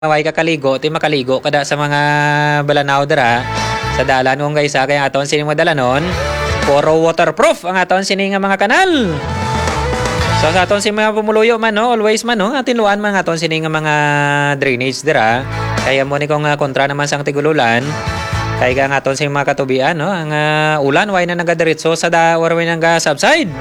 Naway ka kaligo, ti makaligo kada sa mga balanaw dara sa dalan kung kaysa kaya aton sini mo dalanon. Puro waterproof ang aton sini nga mga kanal. So sa aton sini mga pumuluyo man no, always man no, atin luan man aton sini nga mga drainage dara. Kaya mo ni kung kontra naman sang tigululan. Kaya nga aton sini mga katubian no, ang ulan way na nagadiretso sa war way nang subside.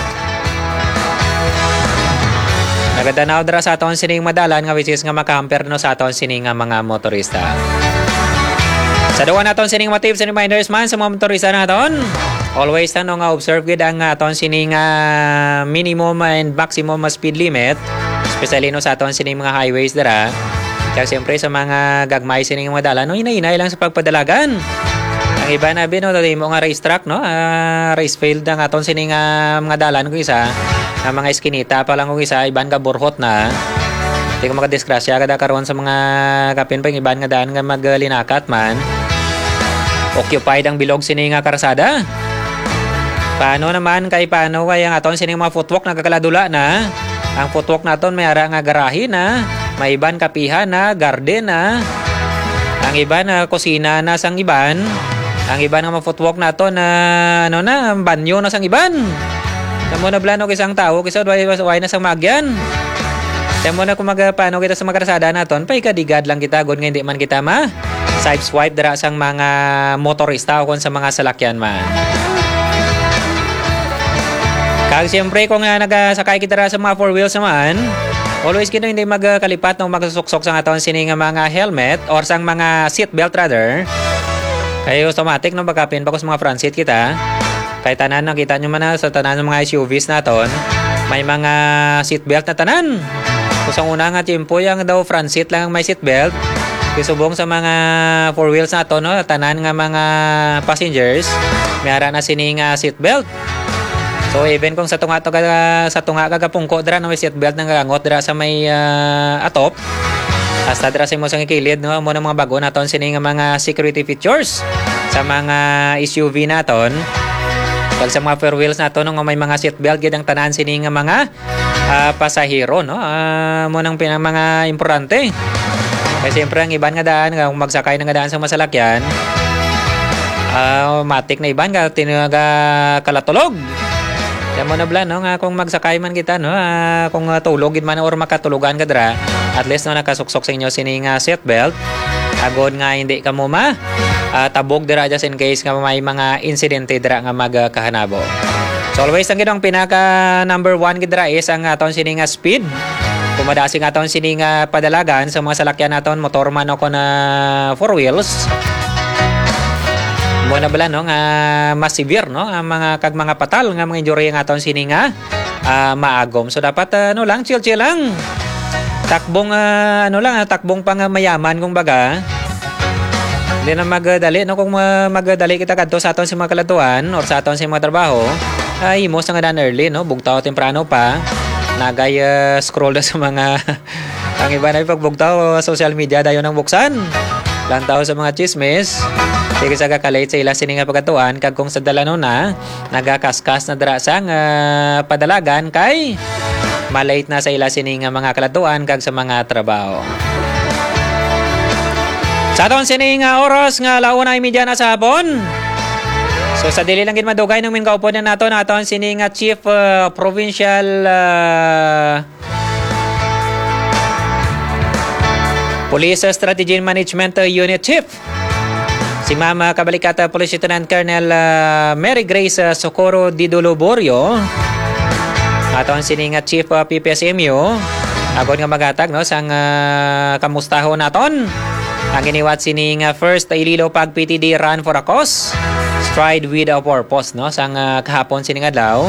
Nagadanaw dara sa aton sining madalan nga which is nga makamper no sa aton sining nga mga motorista. Sa duwa naton sining mga tips and reminders man sa mga motorista naton. Always no nga observe gid ang aton sining minimum and maximum speed limit, especially no sa aton sining mga highways dara. Kaya siyempre sa mga gagmay sining madalan no hinay-hinay lang sa pagpadalagan. Ang iba na bino dali mo nga racetrack no, race field ang aton sining mga dalan ko isa. Ang mga iskinita pa lang kung isa, iban ka burhot na. Hindi ka makadiskrasya kada karoon sa mga kapin pa yung iban nga daan nga maglinakat man. Occupied ang bilog sining nga karsada. Paano naman paano kaya nga aton sining mga footwalk nagkakaladula na. Ang footwalk naton may ara nga garahe na, may iban kapihan na, garden na. Ang iban na kusina na sang iban. Ang iban nga mga footwalk naton na banyo na sang iban. Tamo na blano kisang tao, kisa way na sang magyan. Tamo na kung paano kita sa magrasada naton, pay kadigad lang kita gon nga hindi man kita side swipe dara sang mga motorista o kung sa mga salakyan man. Kag siyempre kung nagasakay kita sa mga four wheels naman, always kino hindi magkalipat ng magsusuksok sa aton sining mga helmet or sang mga seat belt rather. Kaya automatic no bagapin pa ko sa mga front seat kita. Kahit tanan nakita nyo man na sa tanan ng mga SUVs naton, may mga seatbelt na tanan. Kusang una nga tiyempo yung daw front seat lang may seatbelt. Kisubong sa mga four wheels naton, no, tanan nga mga passengers, may ara na sining seatbelt. So even kung sa tunga kagapungko dra no may seatbelt nang gagangot dra sa may atop. Hasta dra sa mo sang kilid no mo ng mga bago naton sining mga security features sa mga SUV naton. Pag sa mga four wheels nato no may mga seatbelt gid ang tanan sini nga mga pasahero no mo nang mga importante. Kasi siyempre ang iban nga daan kung magsakay nga daan sa masalakyan matik na iban ka tinaga kalatulog. Kaya mo na blan no nga kung magsakay man kita no kung tulog gid man or makatulugan ka dra at least no nakasuksok sa inyo sini nga seatbelt agod nga hindi ka mo tabog dira just in case nga may mga insidente dira nga magkahanabo. So always ang ginong pinaka number 1 gid dira is ang aton sini nga speed. Kumadasi nga aton sini nga padalagan sa mga salakyan naton motor man o na four wheels. Mo na bala no nga mas severe no ang mga patal nga mga injury nga aton sini nga maagom. So dapat lang chill lang. Takbong takbong pang mayaman kung baga. Hindi na magdali no kung magdali kita kadto sa aton si mga kalatuan or sa aton si mga trabaho ay mo sa nga dan early no bugtaw temprano pa nagay scroll na sa mga ang iba na pagbugtaw social media dayon ang buksan lantaw sa mga chismis sige sa kakalate sa ila sini nga pagatuan kag kung sa dalano na nagakaskas na dira sang padalagan kay malate na sa ila sini nga mga kalatuan kag sa mga trabaho. Sa aton sining oras nga 1:30 na sa hapon. So sa dili lang gid madugay nang minkaupo na naton aton sining Chief Provincial Police Strategy and Management Unit Chief. Si Mama Kabalikata Police Lieutenant Colonel Mary Grace Socorro Didulo Borio. Aton sining Chief PPSMU. Agon nga magatag no sang kamustahon naton. Ang iniwat sining first Iloilo Pag PTD Run for a Cause Stride with a Purpose no sang kahapon sining adlaw.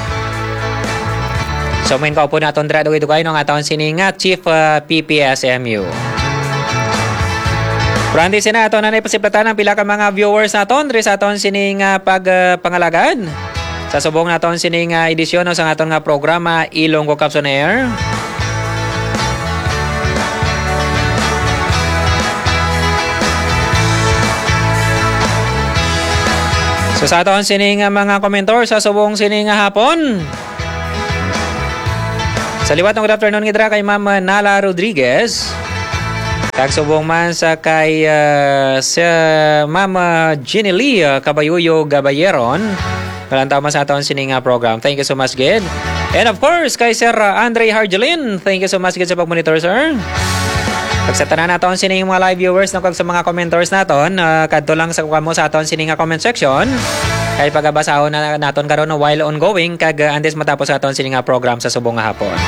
So main kaupo naton dra dugay no nga taon sining Chief PPSMU. Prandi sina aton na ipasiplatan ang pila ka mga viewers naton diri sa aton sining pagpangalagan. Sa subong naton sining edisyon no sang aton nga programa Ilonggo Capson Air. So sa aton sining mga komentar sa subong sining hapon. Sa liwat ng good afternoon ngidra kay Ma'am Nala Rodriguez. Kag subong man sa kay sa Mama Jenny Lee Cabayuyo Gabayeron. Kalanta man sa aton sining program. Thank you so much, Gid. And of course, kay Sir Andre Harjelin. Thank you so much, Gid, sa pag-monitor, sir. Pag sa tanan naton sining mga live viewers kag sa mga commenters naton, kadto lang sa kamo sa aton sining comment section. Kay pagabasahon na naton karon while ongoing kag antes matapos sa aton sining program sa subong nga hapon.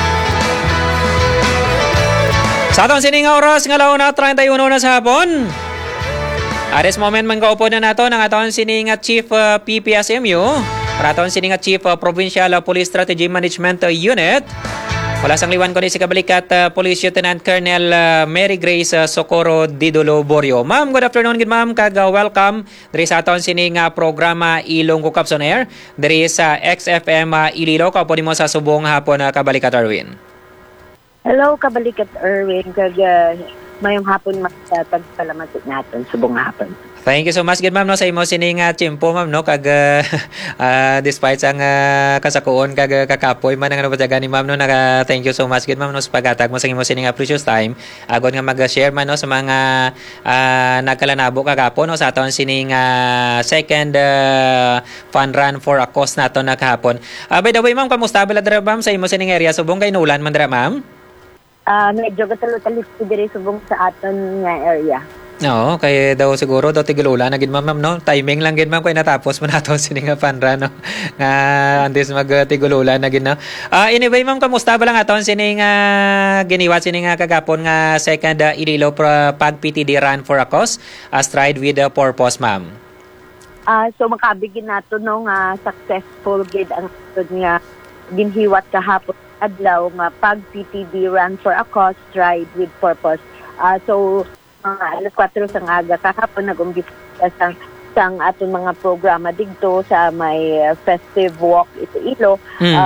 Sa aton sining oras nga launa 31 na sa hapon. At this moment man kaupo na nato ang aton sining Chief PPSMU, para aton sining Chief Provincial Police Strategy Management Unit. Wala sang liwan ko ni si kabalikat Police Lieutenant Colonel Mary Grace Socorro Didulo Borio. Ma'am, good afternoon, good ma'am, kag welcome diri sa aton sining programa Ilonggo Caps on Air diri sa XFM Iloilo. Kaupo nimo sa subong hapon kabalikat Erwin. Hello, kabalikat Erwin, kag mayong hapon magpagpalamat natin subong hapon. Thank you so much, good ma'am, no, sa imo sining chimpo, ma'am, no, kag despite sang kasakuon kag kakapoy man ang napatagan ni ma'am, no, thank you so much, good ma'am, no, sa paghatag mo sa imo sining precious time agon nga mag-share man, no, sa mga nagkalanabo kagapon, no, sa aton sining second fun run for a cause naton na kahapon. By the way, ma'am, kamusta bala dira, ma'am, sa imo sining area subong kay nulan man dira, ma'am? Medyo katalo-talis ko diri subong sa aton nga area. Oo, kay daw siguro daw tigulula na gid ma'am, no. Timing lang gid ma'am kay natapos mo nato sining panra, no. Nga antes magtigulula na gid, no. Anyway, ma'am, kamusta ba lang aton sining giniwat sining kagapon nga second Iloilo pag PTD run for a cause, stride with a purpose, ma'am. So makabigin nato no nga successful gid ang nga ginhiwat kahapon adlaw nga pag PTD run for a cause, stride with purpose. So alas 4 sang aga kahapon nag-umpisa sang aton mga programa digto sa may festive walk Iloilo.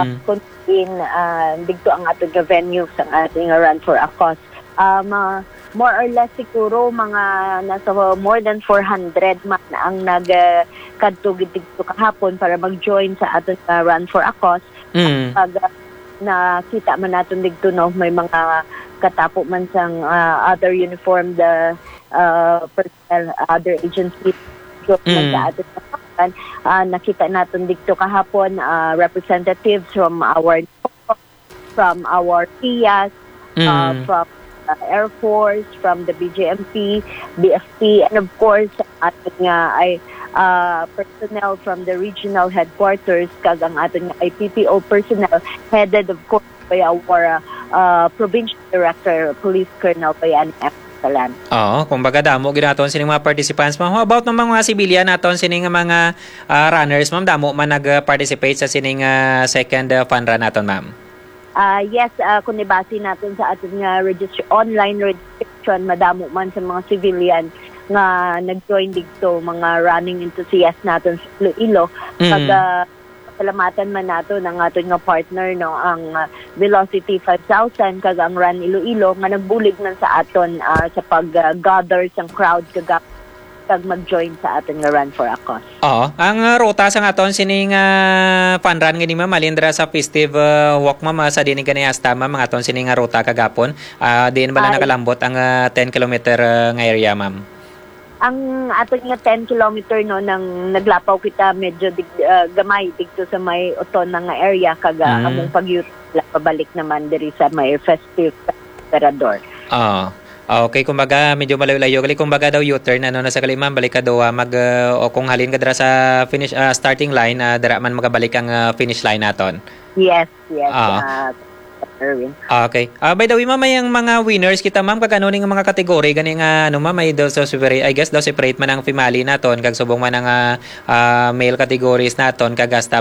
Digto ang aton nga venue sang ating run for a cause. More or less siguro mga nasa more than 400 man ang nagkadto digto kahapon para mag-join sa aton run for a cause. Pag nakita man naton digto, no, may mga katapo man sang other uniformed personnel, other agencies sa atin nakita natin dito kahapon representatives from our PIAS, from Air Force, from the BJMP, BFP, and of course ating ay personnel from the regional headquarters kag ang ating IPPO personnel headed of course by our Provincial Director, Police Colonel Bayani F. Salan. Oo, kumbaga damo ginaton sining mga participants, ma'am. How about ng mga civilian naton sining mga runners, ma'am? Damo man nag-participate sa sining second fun run naton, ma'am? Yes, kung ibase natin sa ating online registration, madamo man sa mga civilian nga nag-join dito, mga running enthusiasts natin sa Iloilo. Salamatan man nato ng aton nga partner, no, ang Velocity 5,000 kag ang Run Iloilo nga nagbulig man sa aton sa pag-gather sang crowd kag mag-join sa aton nga Run for a Cause. Oo, ang ruta sa aton sining fun run ngini ma'am malindra sa festive walk, ma'am, sa dinig kani hasta, ma'am, mga aton sining ruta kagapon. Diin bala nakalambot ang 10 kilometer nga area, ma'am? Ang aton nga 10 kilometer, no, nang naglapaw kita medyo gamay dito sa may oton nga area kag among pabalik naman diri sa may festive Emperador. Okay, kumbaga medyo malayo-layo gali, kumbaga daw U-turn na sa kalimam balik ka daw o kung halin ka dira sa finish starting line dira man magabalik ang finish line naton. Yes. Erwin. Okay. By the way, ma'am, may ang mga winners kita, ma'am, kag ano ning mga kategory gani nga ma'am, may daw so separate, I guess daw separate man ang female naton kag subong man ang male categories naton kag hasta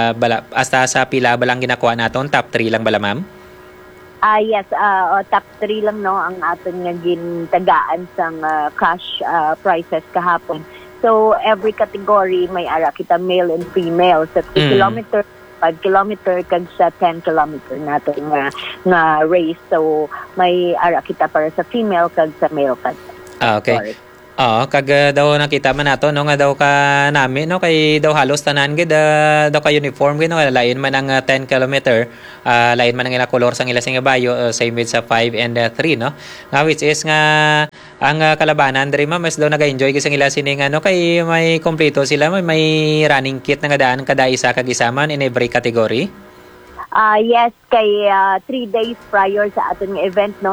sa pila balang ginakuha naton, top 3 lang bala, ma'am? Yes, top 3 lang, no, ang aton nga gintagaan sang cash prizes kahapon. So every category may ara kita male and female sa 2 kilometer, 5 kilometer kag sa 10 kilometer nato nga race. So may ara kita para sa female kag sa male kag. Okay. Oo, kag daw nakita man nato no nga daw ka nami no kay daw halos tanan gid daw ka uniform gid no lain man ang 10 kilometer lain man ang ila kolor sang ila sing bayo same with sa 5 and 3 no nga which is nga ang kalabanan diri mas daw naga-enjoy gid sang ila sining ano kay may kompleto sila may running kit nga daan kada isa kag isa man in every category. Yes, kay 3 days prior sa aton nga event, no,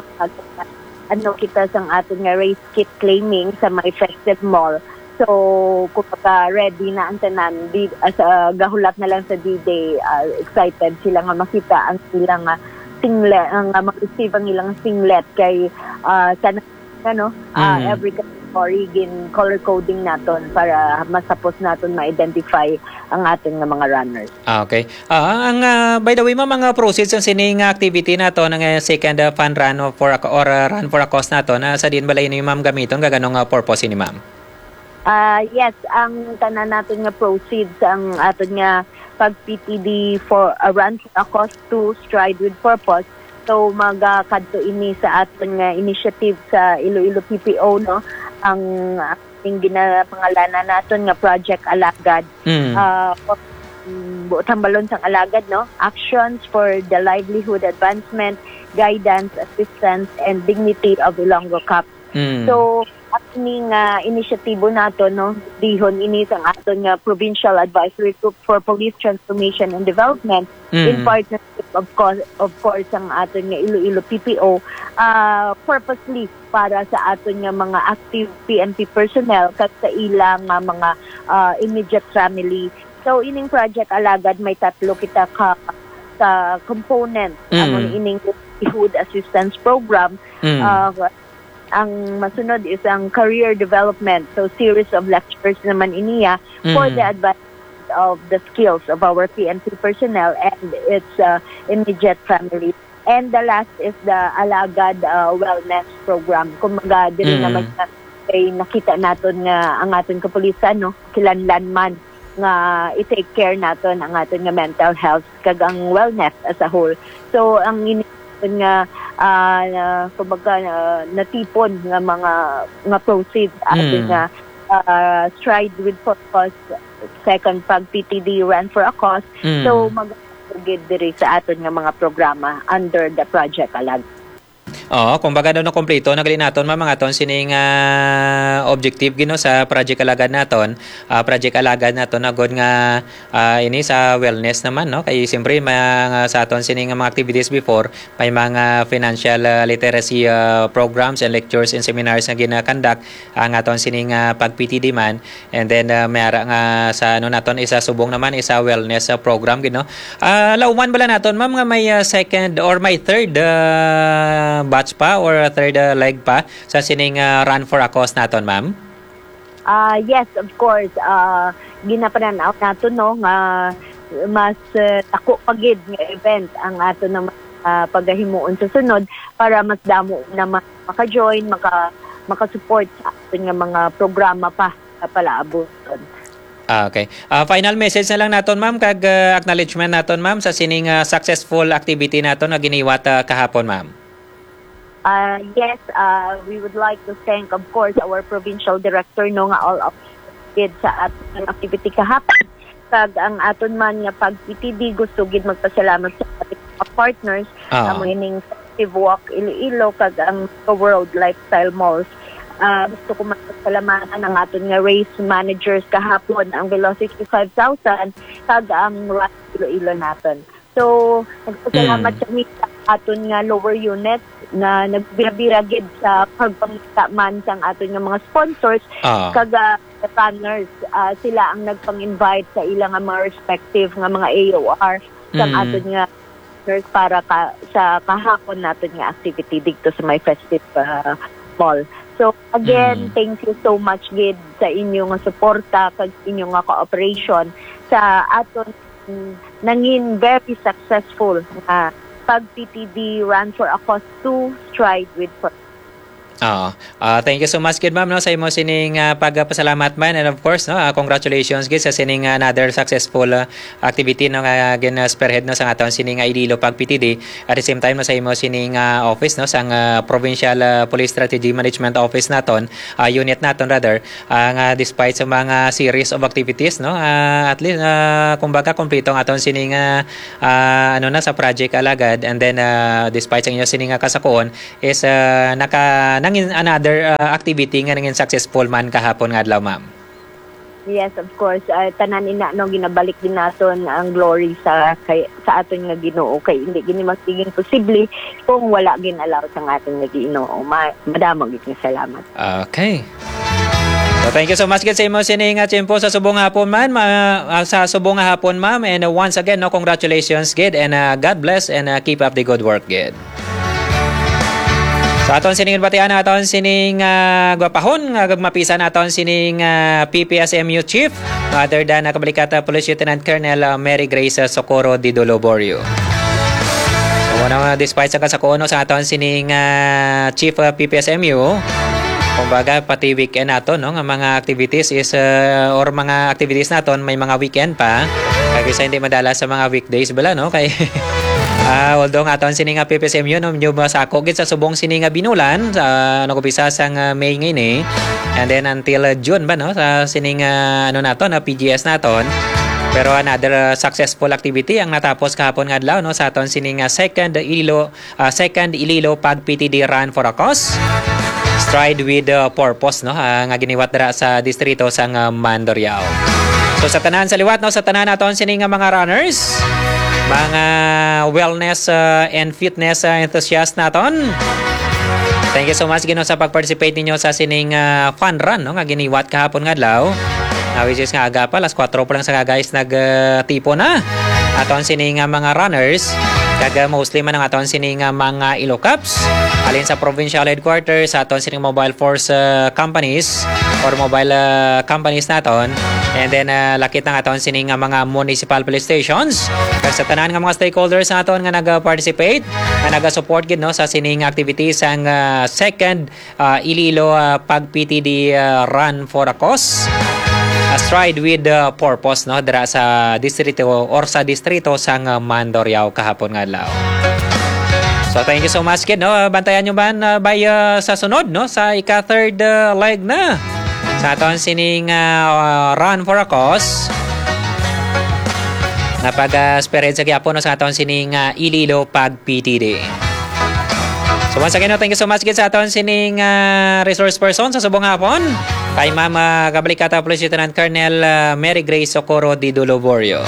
kita sang aton nga race kit claiming sa may festive mall. So, kung ready na ang tanan, gahulat na lang sa D-Day, excited sila nga makita ang silang singlet, ang mag-receive ang ilang singlet kay sana, every category gin color coding naton para masapos naton ma-identify ang ating mga runners. Okay. Ang by the way mga proceeds ng sining activity nato ng second fund run for run for a cause nato na sa din balay ni ma'am gamiton gaganong purpose ni ma'am. Yes, ang tanan naton nga proceeds ang aton nga pag PTD for a run for a cause to stride with purpose. So magkadto ini sa aton nga initiative sa Iloilo PPO, no, ang ating ginapangalanan naton nga Project Alagad. Buotang balon sang alagad, no, actions for the livelihood advancement, guidance, assistance and dignity of Ilonggo Cap. So ating inisyatibo nato, no, dihon ini sang aton nga Provincial Advisory Group for Police Transformation and Development in partnership of course ang aton nga Iloilo PPO, purposely para sa aton nga mga active PNP personnel kag sa ilang mga immediate family. So ining Project Alagad may tatlo kita sa component among ining livelihood assistance program. Ang masunod is ang career development. So series of lectures naman iniya for the advancement of the skills of our PNP personnel and its immediate family. And the last is the Alagad Wellness Program. Kumaga diri naman kay nakita naton nga ang aton kapulisan, no, kilanlan man nga i-take care naton ang aton nga mental health kag ang wellness as a whole. So ang nga kumbaga natipon nga mga proceeds ating nga stride with purpose second pag PTD run for a cause. So mag-gid diri sa aton nga mga programa under the Project Alag. Oo, kumbaga daw na kompleto nagalinaton mga ton sining objective gino sa Project Alagad naton. Project Alagad naton agod nga ini sa wellness naman, no, kay siyempre mga sa aton sining mga activities before may mga financial literacy programs and lectures and seminars nga gina-conduct ang aton sining pag PTD man, and then mayara nga sa ano naton isa subong naman isa wellness program gino. Lauman bala naton ma'am nga may second or may third batch pa or third leg pa sa sining run for a cause naton, ma'am? Yes, of course. Ginapananaw nato, no, nga mas tako pagid nga event ang ato na paghimuon sa sunod para mas damo na maka-join, maka-support sa aton nga mga programa pa sa palaabuton. Okay. Final message na lang naton, ma'am, kag acknowledgement naton, ma'am, sa sining successful activity naton na giniwat kahapon, ma'am. Yes, we would like to thank, of course, our provincial director, no, nga all of did sa ating activity kahapon. Kag ang aton man nga pag PTD gusto gid magpasalamat sa ating partners ang ining Festive Walk Iloilo kag ang World Lifestyle Malls. Gusto ko magpasalamatan ang aton nga race managers kahapon, ang Velocity 5,000 kag ang Run Iloilo naton. So, nagpasalamat kami sa aton nga lower unit na nagbira-bira gid sa pagpangita man sang aton nga mga sponsors kag the runners. Sila ang nagpang-invite sa ilang mga respective nga mga AOR sang aton nga runners para sa kahapon naton nga activity dito sa my festive mall. So again, thank you so much gid sa inyo nga suporta kag inyo nga cooperation sa aton nangin very successful nga pag PTD run for a cause to stride with purpose. Thank you so much, good ma'am, no, sa imo sining pagpasalamat man, and of course, no, congratulations gid sa sining another successful activity no nga spearhead no sa aton sining Iloilo pag PTD. At the same time no, sa imo sining office no sang Provincial Police Strategy Management Office naton, unit naton rather, nga despite sa mga series of activities no, at least kumbaga kompleto ang aton sining ano na sa project alagad, and then despite sa inyo sining kasakuon is nangin another activity nga nangin successful man kahapon nga adlaw, ma'am. Yes, of course. Tanan ina no ginabalik din naton ang glory sa aton nga Ginoo kay hindi gini magtiging posible kung wala ginalaw sa aton nga Ginoo. Madamo gid nga salamat. Okay. So thank you so much gid sa imo sining tiyempo sa subong hapon man, sa subong hapon, ma'am, and once again no, congratulations gid, and God bless, and keep up the good work gid. So aton sining batian aton sining gwapahon nga gagmapisa naton sining PPSMU Chief, other than kabalikata Police Lieutenant Colonel Mary Grace Socorro Di Doloborio. So despite sa kasakuon sa aton sining Chief PPSMU, kumbaga pati weekend naton no, nga mga activities is or mga activities naton may mga weekend pa, kaya sa hindi madala sa mga weekdays bala no, kay although nga aton sininga PPSMU no nyo masako gid sa subong sininga binulan sa nagupisa sang May ngayon and then until June ba no sa sininga ano naton na PGS naton. Pero another successful activity ang natapos kahapon nga adlaw no sa aton sininga second Iloilo pag PTD Run for a Cause, Stride with Purpose no, nga giniwat dira sa distrito sang Mandurriao. So sa tanan sa liwat no, sa tanan naton sininga mga runners, mga wellness and fitness enthusiast naton, thank you so much gino sa pag-participate ninyo sa sining fun run no, nga giniwat kahapon nga adlaw, which is nga aga pa, alas 4 pa lang sa guys nag-tipo na aton sining mga runners, kag mostly man ang aton sining mga Ilocaps alin sa provincial headquarters, sa aton sining mobile force companies or mobile companies naton, and then lakit ng aton sining mga municipal police stations, kag sa tanan nga mga stakeholders naton nga nag-participate, nga nag-support gid no sa sining activities ang second Iloilo pag PTD Run for a Cause, Stride with Purpose no dira sa distrito or sa distrito sang Mandurriao kahapon nga adlaw. So thank you so much kid no, bantayan nyo man by sa sunod no sa ika-third leg na sa aton sining Run for a Cause na pag-spread sa gyapon no sa aton sining Iloilo pag PTD. So once again no, thank you so much kid sa aton sining resource person sa subong hapon, kay Ma'am Kabalikata Police Lieutenant Colonel Mary Grace Socorro Di Doloborio.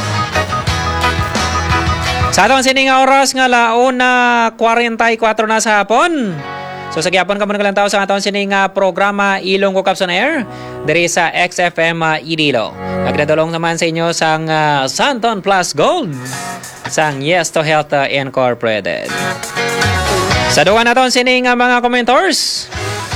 Sa aton sining oras nga 1:44 na sa hapon. So sa gyapon ka mo naglantaw sa aton sining programa Ilonggo Caps on Air diri sa XFM Iloilo. Nagdadulong naman sa inyo sang Santon Plus Gold sang Yes to Health Incorporated. Sa duwa naton sining mga commentors,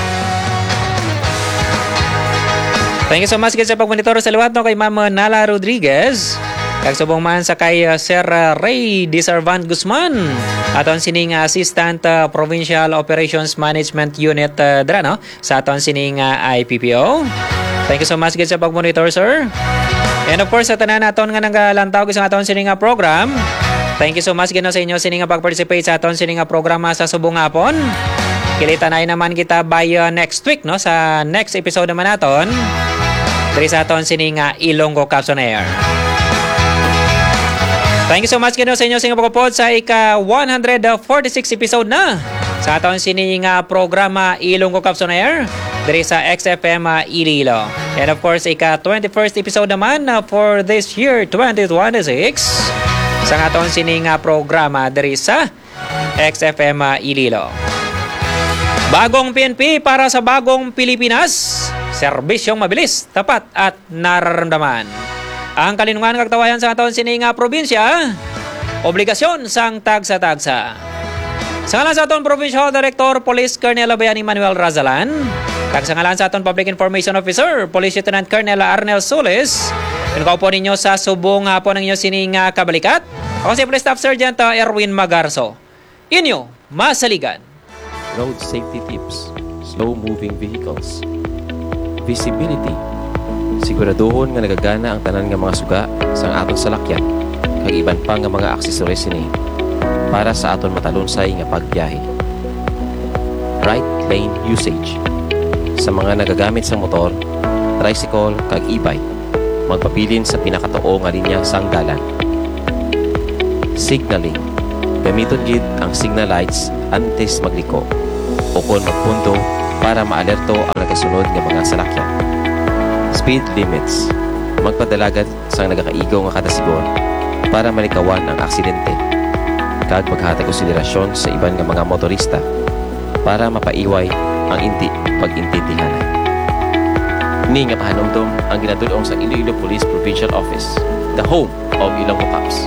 thank you so much sa pagmonitor sa liwat no, kay Ma'am Nala Rodriguez, kag subong man sa kay Sir Ray Disarvant Guzman, aton sining Assistant Provincial Operations Management Unit dra no sa aton sining IPPO. Thank you so much sa pagmonitor, sir. And of course sa tanan naton nga nagalantaw sa aton sining program, thank you so much sa inyo sining pag-participate sa aton sining programa sa subong hapon. Kilitanay naman kita by next week no sa next episode naman naton diri sa aton sining Ilonggo Caps on Air. Thank you so much sa inyo sining pagpupod sa ika-146 episode na sa aton sining programa Ilonggo Caps on Air diri sa XFM Iloilo. And of course ika-21st episode naman for this year 2026 sa aton sining programa diri sa XFM Iloilo. Bagong PNP para sa bagong Pilipinas. Serbisyong mabilis, tapat at nararamdaman. Ang kalinungan kagtawayan sa aton sining probinsya, obligasyon sang tagsa-tagsa. Sa ngalan sa aton Provincial Director Police Colonel Bayani Manuel Razalan, kag sa ngalan sa aton Public Information Officer Police Lieutenant Colonel Arnel Solis, pinakaupo ninyo sa subong hapon ng inyo sining kabalikat. Ako si Police Staff Sergeant Erwin Magarso. Inyo, masaligan. Road safety tips slow-moving vehicles. Visibility. Siguraduhon nga nagagana ang tanan nga mga suga sa aton salakyan kag iban pa nga mga aksesoris ini para sa aton matalunsay nga pagbiyahe. Right lane usage. Sa mga nagagamit sa motor, tricycle kag e-bike, magpabilin sa pinakatuo nga linya sang dalan. Signaling. Gamiton gid ang signal lights antes magliko o kon magpunto para maalerto ang nagasunod nga mga salakyan. Speed limits. Magpadalagat sang nagakaigo nga kada sigon para malikawan ang aksidente. Kag maghatag konsiderasyon sa iban nga mga motorista para mapaiway ang inti pag-intindihanay. Ni nga pahanumdum ang ginatulong sa Iloilo Police Provincial Office, the home of Ilonggo Cops.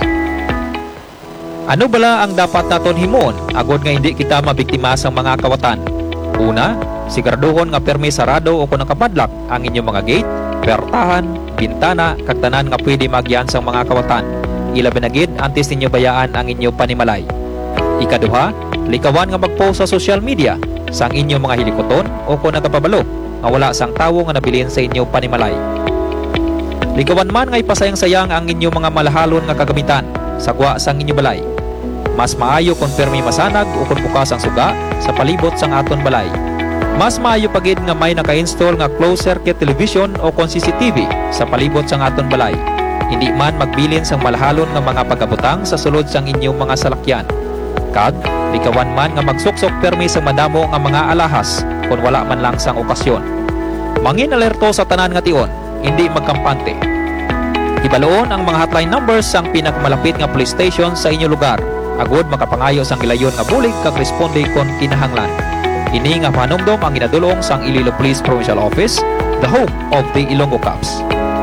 Ano bala ang dapat naton himon agod nga hindi kita mabiktima sa mga kawatan? Una, siguraduhon nga permi sarado o kung nakapadlak ang inyong mga gate, pertahan, bintana, kag tanan nga pwede magyan sa mga kawatan. Ilabi na gid antes ninyo bayaan ang inyong panimalay. Ikaduha, likawan nga mag-post sa social media sang inyong mga hilikoton o kung nagapabalo nga wala sang tawo nga nabilin sa inyong panimalay. Likawan man nga ipasayang-sayang ang inyong mga malahalon nga kagamitan sagwa sang inyong balay. Mas maayo kung permi masanag o kung bukas ang suga sa palibot sang aton balay. Mas maayo pagid nga may naka-install nga closed circuit television o kung CCTV sa palibot sang aton balay. Hindi man magbilin sang malahalon nga mga pagabutang sa sulod sang inyong mga salakyan. Kag, likawan man nga magsuksok permi sa madamo nga mga alahas kung wala man lang sang okasyon. Mangin alerto sa tanan nga tion, hindi magkampante. Ibaloon ang mga hotline numbers sang pinakamalapit nga police station sa inyong lugar. Agod makapangayo sang gilayon nga bulig kag responde kon kinahanglan. Ini nga panumdom ang ginadulong sang Iloilo Police Provincial Office, the home of the Ilonggo Cops.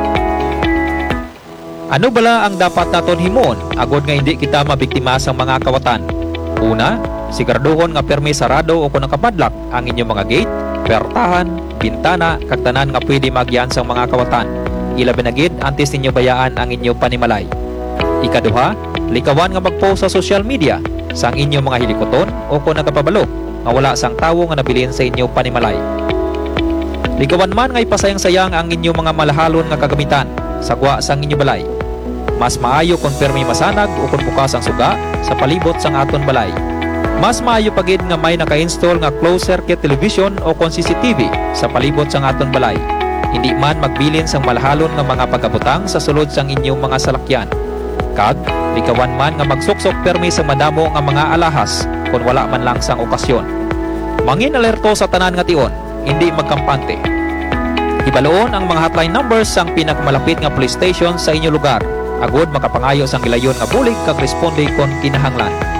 Ano bala ang dapat naton himon agod nga hindi kita mabiktima sa mga kawatan? Una, siguraduhon nga permi sarado o kung nakapadlak ang inyong mga gate, pertahan, bintana, kag tanan nga pwede magyan sa mga kawatan. Ilabi na gid antes ninyo bayaan ang inyong panimalay. Ikaduha, likawan nga mag-post sa social media sang inyong mga hilikoton o kung nagapabalo nga wala sang tawo nga nabilin sa inyong panimalay. Likawan man nga ipasayang-sayang ang inyong mga malahalon nga kagamitan sagwa sang inyong balay. Mas maayo kung permi masanag o kung bukas ang suga sa palibot sang aton balay. Mas maayo pagid nga may naka-install nga closed circuit television o kung CCTV sa palibot sang aton balay. Hindi man magbilin sang malahalon nga mga pagabutang sa sulod sang inyong mga salakyan. Kag, likawan man nga magsuksok permi sa madamo nga mga alahas kung wala man lang sang okasyon. Mangin alerto sa tanan nga tion, hindi magkampante. Ibaloon ang mga hotline numbers sang pinakamalapit nga police station sa inyong lugar. Agod makapangayo sang gilayon nga bulig kag responde kon kinahanglan.